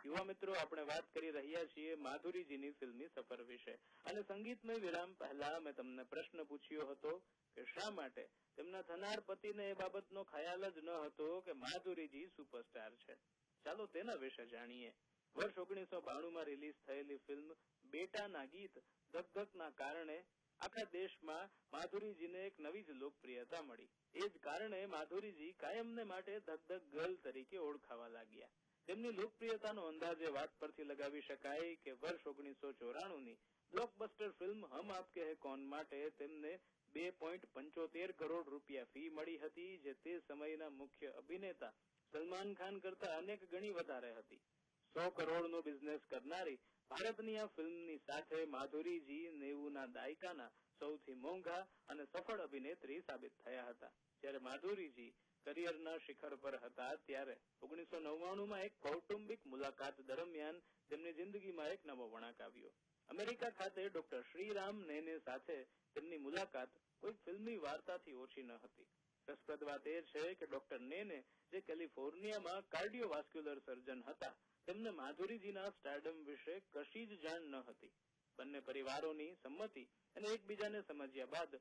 યુવા મિત્રો, આપણે વાત કરી રહ્યા છીએ માધુરીજીની ફિલ્મની સફર વિશે અને સંગીતમય વિરામ પહેલા મેં તમને પ્રશ્ન પૂછ્યો હતો કે શા માટે તેમના થનાર પતિને એ બાબતનો ખ્યાલ જ ન હતો કે માધુરીજી સુપરસ્ટાર છે. ચાલો તેના વિશે જાણીએ. વર્ષ 1992 માં રિલીઝ થયેલી ફિલ્મ બેટાના ગીત ધક ધકના કારણે આખા દેશમાં માધુરીજીને એક નવી જ લોકપ્રિયતા મળી. એ જ કારણે માધુરીજી કાયમને માટે ધક ધક ગર્લ તરીકે ઓળખાવા લાગ્યા. તેમની લોકપ્રિયતાનો અંદાજ એ વાત પરથી લગાવી શકાય કે વર્ષ 1994ની બ્લોકબસ્ટર ફિલ્મ હમ આપકે હે કોન માટે તેમને 2.75 કરોડ રૂપિયા ફી મળી હતી, જે તે સમયના મુખ્ય અભિનેતા સલમાન ખાન કરતા અનેક ગણી વધારે હતી. 100 કરોડનો બિઝનેસ કરનારી ભારતની આ ફિલ્મની સાથે માધુરીજી 90ના દાયકાના સૌથી મોંઘા અને સફળ અભિનેત્રી સાબિત થયા હતા. જ્યારે માધુરીજી કરિયરના શિખર પર હતા ત્યારે 1999માં એક કૌટુંબિક મુલાકાત દરમિયાન તેમની જિંદગીમાં એક નવો વળાંક આવ્યો. અમેરિકા ખાતે ડોક્ટર શ્રીરામ નેને સાથે તેમની મુલાકાત કોઈ ફિલ્મી વાર્તાથી ઓછી ન હતી. રસપ્રદ વાત એ છે કે ડોક્ટર નેને, જે કેલિફોર્નિયામાં કાર્ડિયોવાસ્ક્યુલર સર્જન હતા, તેમને માધુરીજીના સ્ટારડમ વિશે કશી જ જાણ ન હતી. બંને પરિવારોની સંમતિ અને એકબીજાને સમજ્યા બાદ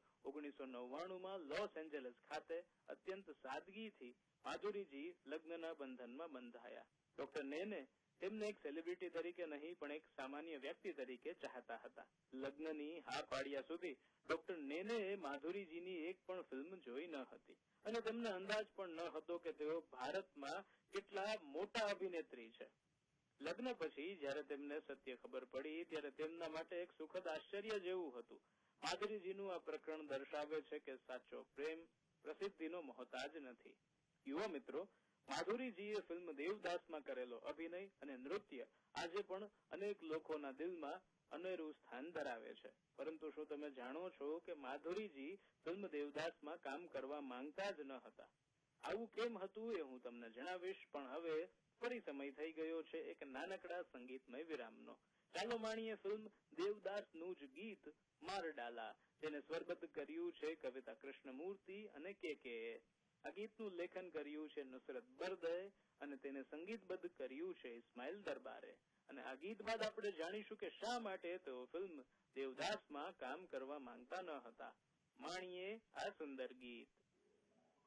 1999માં લોસ એન્જલસ ખાતે અત્યંત સાદગીથી માધુરીજી લગ્નના બંધનમાં બંધાયા. ડોક્ટર નેને તેમને એક સેલિબ્રિટી તરીકે નહીં પણ એક સામાન્ય વ્યક્તિ તરીકે ચાહતા હતા. લગ્નની હા પાડ્યા સુધી ડોક્ટર નેને માધુરીજીની એક પણ ફિલ્મ જોઈ ન હતી અને તેમને અંદાજ પણ ન હતો કે તેઓ ભારતમાં કેટલા મોટા અભિનેત્રી છે. લગ્ન પછી જ્યારે તેમને સત્ય ખબર પડી ત્યારે તેમના માટે એક સુખદ આશ્ચર્ય જેવું હતું. માધુરીજીનું આ પ્રકરણ દર્શાવે છે કે સાચો પ્રેમ પ્રસિદ્ધિનો મોહતાજ નથી. યુવા મિત્રો, માધુરીજીએ ફિલ્મ દેવદાસમાં કરેલો અભિનય અને નૃત્ય આજે પણ અનેક લોકોના દિલમાં અનેરું સ્થાન ધરાવે છે. પરંતુ શું તમે જાણો છો કે માધુરીજી ફિલ્મ દેવદાસમાં કામ કરવા માંગતા જ ન હતા? આવું કેમ હતું એ હું તમને જણાવીશ, પણ હવે ફરી સમય થઈ ગયો છે એક નાનકડા સંગીતમય વિરામનો. ચાલો માણીએ ફિલ્મ દેવદાસનું જ ગીત માર ડાલા, જેને સ્વરબદ્ધ કર્યું છે કવિતા કૃષ્ણમૂર્તિ અને કે. આ ગીતનું લેખન કર્યું છે નુસરત બરદે અને તેને સંગીતબદ્ધ કર્યું છે ઇસ્માઇલ દરબારે. અને આ ગીત બાદ આપણે જાણીશું કે શા માટે તેઓ ફિલ્મ દેવદાસમાં કામ કરવા માંગતા ન હતા. માણીએ આ સુંદર ગીત.